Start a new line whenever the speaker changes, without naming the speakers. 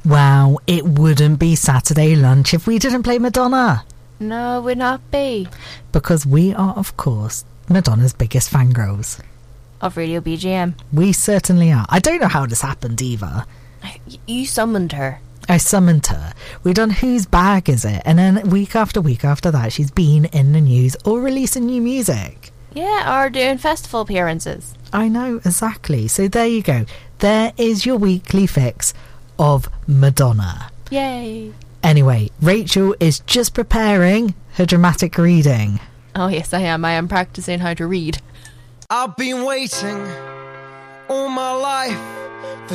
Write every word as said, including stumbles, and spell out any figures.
Wow, it wouldn't be Saturday lunch if we didn't play Madonna.
No, we'd not be.
Because we are, of course, Madonna's biggest fangirls.
Of Radio B G M.
We certainly are. I don't know how this happened either.
You summoned her.
I summoned her. We done Whose Bag Is It? And then week after week after that, she's been in the news or releasing new music.
Yeah, or doing festival appearances.
I know, exactly. So there you go. There is your weekly fix of Madonna.
Yay.
Anyway, Rachel is just preparing her dramatic reading.
Oh yes, I am. I am practicing how to read.
I've been waiting all my life for